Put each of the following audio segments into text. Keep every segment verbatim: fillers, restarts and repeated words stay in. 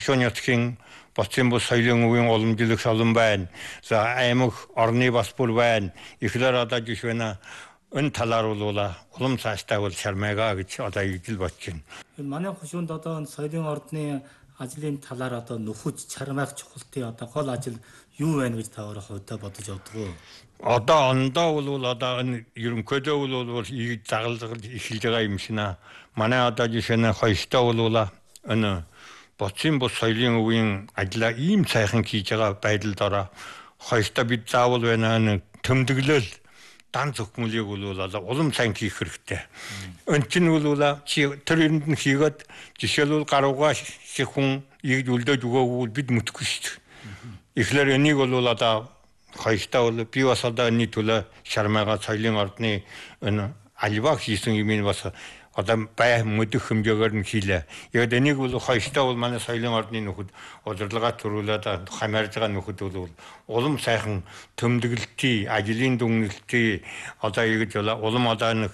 Шөнөтгийн Боцын бус соёлын үеийн уламжлалт олон байна. За аймаг орны бас бүр байна. Ихлээр одоо жишээ нь эн талаар бол улам цааштай бол шармайгаа гэж одоо ижил бодож байна. Манай хушуунд одоо соёлын ордны ажлын талаар одоо нөхөж чармайх чухалтын одоо гол ажил юу байна гэж та өөрөө хувьдаа бодож явдаг уу? Одоо ондоо бол одоо энэ ерөнхийдөө бол ийг загалж эхэлж байгаа юм шина. Манай одоо жишээ нь хоёртой бол энэ Боцын бус соёлын үеийн ажлаа ийм сайхан хийж байгаа байдалд ороо хоёртой бид заавал байна нэг төмдөглөл дан зөвхмөлийг бол улам сайн хийх хэрэгтэй. Өн чинь бол чи тэр энд нь хийгээд жишээлбэл гаруугаа шиг хүн ийг үлдээж өгөөгүй бид мэдхгүй шүү дээ. Ихлээр энийг бол одоо хоёртой бол би бас одоо энэ төлөө шармайгаа соёлын ордны энэ альбаг хийсэн юм бас одоо бай мэдэх хэмжээгээр нь хийлээ. Яг энийг бол хоёртой бол манай соёлын ордны нөхөд удирдлага төрүүлээд хамаарж байгаа нөхөд бол улам сайхан төмдөглөлтийн ажлын дүгнэлтийн одоо ингэж улам одоо нэг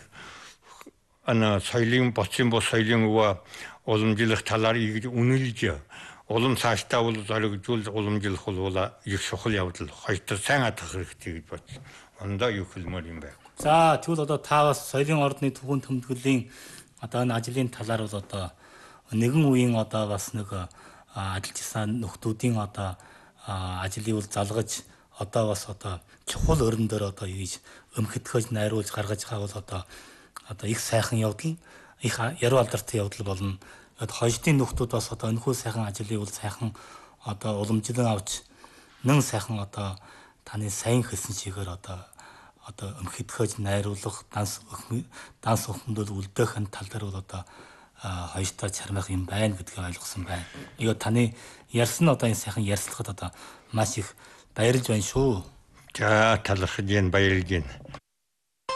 ана соёлын Боцын бус соёлын өвөө уламжлах талаар ингэж үнэлж улам цаашдаа бол зоригжуул уламжлах бол их чухал явдал хоёртой сайн хатах хэрэгтэй гэж бодсон. Ондоо юу хэлмээр юм бэ? За тэгвэл одоо та бас соёлын ордны түүхэн төмтгөлийн одоо энэ ажлын талаар бол одоо нэгэн үеийн одоо бас нэг ажиллаж исэн нөхдүүдийн одоо ажлыг бол залгаж одоо бас одоо чухал өрн дээр одоо хийж өмхөтгөж найруулж гаргаж байгаа бол одоо одоо их сайхан явдал их яруу алдартай явдал болно. Хойштын нөхдүүд бас одоо энэхүү сайхан ажлыг бол сайхан одоо уламжлан авч нэн сайхан одоо таны сайн хэлсэн чигээр одоо одоо өмхөтгөж найруулах данс данс өхмдөл үлдээх тал дээр бол одоо хоёртой чармайх юм байна гэдгийг ойлгосон байна. Яг таны ярьсан одоо энэ сайхан ярьцлагад одоо маш их баярлж байна шүү. За талархаж байна, баярлж байна.